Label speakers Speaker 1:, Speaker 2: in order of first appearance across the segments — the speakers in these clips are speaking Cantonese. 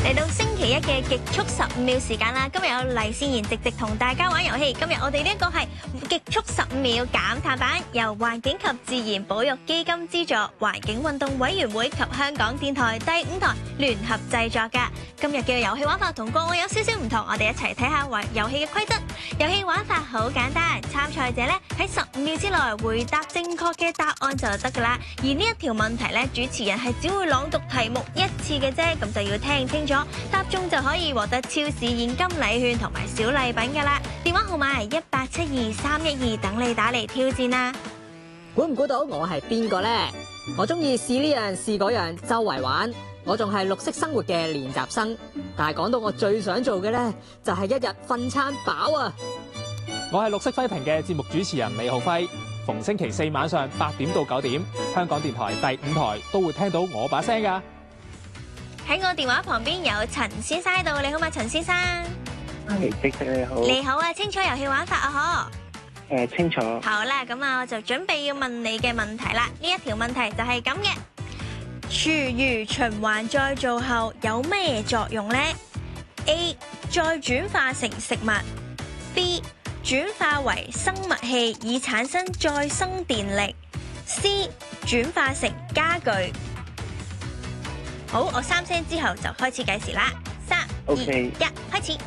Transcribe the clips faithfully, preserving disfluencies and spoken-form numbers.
Speaker 1: 嚟到星期一嘅極速十五秒時間啦，今日有黎善言直直同大家玩遊戲。今日我哋呢一個係極速十五秒減碳版，由環境及自然保育基金資助，環境運動委員會及香港電台第五台聯合製作㗎。今日嘅遊戲玩法同過往有少少唔同，我哋一齊睇下玩遊戲嘅規則。遊戲玩法好簡單，參賽者咧喺十五秒之內回答正確嘅答案就得㗎啦。而呢一條問題咧，主持人係只會朗讀題目一次嘅啫，咁就要聽清楚，答中就可以獲得超市現金禮券同埋小禮品㗎啦。電話號碼係一八七二三一二，等你打嚟挑戰啦。
Speaker 2: 估唔估到我係邊個呢？我中意試呢樣試嗰樣，周圍玩。我仲係綠色生活嘅練習生，但係講到我最想做嘅呢，就係一日瞓餐飽啊！
Speaker 3: 我係綠色揮評嘅節目主持人李浩輝，逢星期四晚上八點到九點，香港電台第五台都會聽到我把聲㗎。
Speaker 1: 喺我電話旁邊有陳先生喺度，你好嘛，陳先生？
Speaker 4: 係，直直你好。
Speaker 1: 你好啊，清楚遊戲玩法啊，
Speaker 4: 嗬？誒，清楚。
Speaker 1: 好啦，咁啊，我就準備要問你嘅問題啦。呢一條問題就係咁嘅。廚餘循環再造後有咩作用呢？ A. 再轉化成食物。 B. 轉化為生物氣以產生再生電力。 C. 轉化成家具。好，我三聲之後就開始計時啦。三、二、一，開始。
Speaker 4: 誒、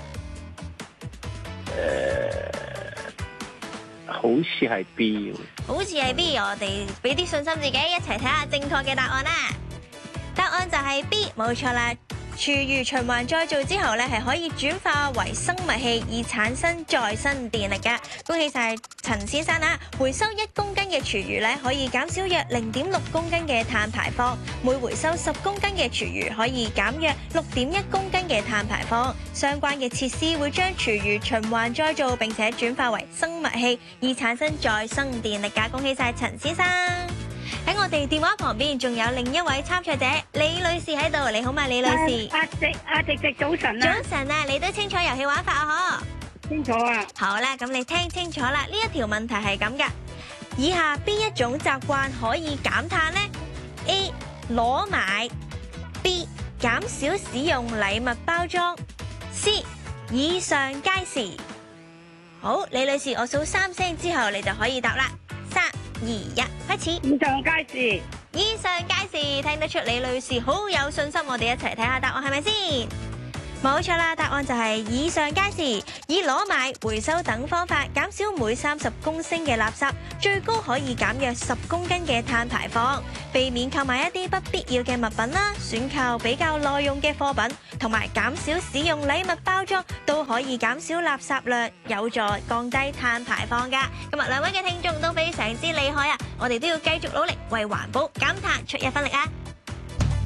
Speaker 4: 呃，好似係 B。
Speaker 1: 好似係 B，我哋俾啲信心自己，一齊睇下正確嘅答案啦。答案就係 B， 冇錯啦。廚餘循環再造之後咧，係可以轉化為生物氣以產生再生電力嘅。恭喜晒陳先生啊！回收一公斤嘅廚餘咧，可以減少約零點六公斤嘅碳排放；每回收十公斤嘅廚餘，可以減約六點一公斤嘅碳排放。相關嘅設施會將廚餘循環再造，並且轉化為生物氣以產生再生電力㗎。恭喜晒陳先生！喺我哋電話旁邊仲有另一位參賽者李女士喺度，你好嘛，李女士？
Speaker 5: 阿直阿直直早晨啊！
Speaker 1: 早晨啊，你都清楚遊戲玩法啊？
Speaker 5: 嗬？清楚啊！
Speaker 1: 好啦，咁你聽清楚啦，呢一條問題係咁噶，以下邊一種習慣可以減碳呢？ A. 裸買。 B. 減少使用禮物包裝。 C. 以上皆是。好，李女士，我數三聲之後你就可以答啦。三二一，開始。
Speaker 5: 以上皆是。
Speaker 1: 以上皆是，聽得出李女士好有信心，我哋一齊睇下答案係咪先？冇錯啦，答案就係以上皆是。以裸買、回收等方法減少每三十公升嘅垃圾，最高可以減約十公斤嘅碳排放。避免購買一啲不必要嘅物品啦，選購比較耐用嘅貨品，同埋減少使用禮物包裝，都可以減少垃圾量，有助降低碳排放㗎。今日兩位嘅聽眾都非常之厲害啊！我哋都要繼續努力，為環保減碳出一分力啊！